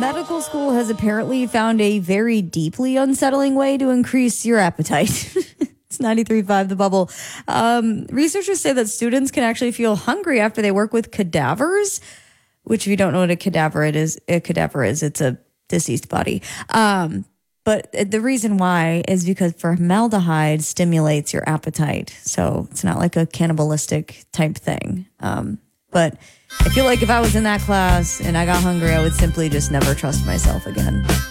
medical school has apparently found a very deeply unsettling way to increase your appetite. It's 93.5 The Bubble. Researchers say that students can actually feel hungry after they work with cadavers, which if you don't know what a cadaver is, it's a deceased body. But the reason why is because formaldehyde stimulates your appetite. So it's not like a cannibalistic type thing. But I feel like if I was in that class and I got hungry, I would simply just never trust myself again.